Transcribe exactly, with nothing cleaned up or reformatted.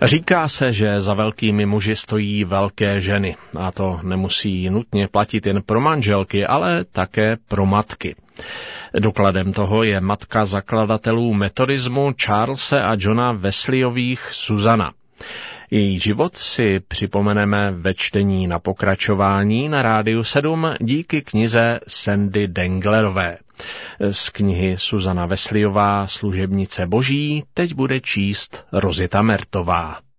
Říká se, že za velkými muži stojí velké ženy a to nemusí nutně platit jen pro manželky, ale také pro matky. Dokladem toho je matka zakladatelů metodismu Charlese a Johna Wesleyových Susana. Její život si připomeneme ve čtení na pokračování na Rádiu sedm díky knize Sandy Denglerové. Z knihy Susana Wesleyová Služebnice Boží teď bude číst Rozita Mertová.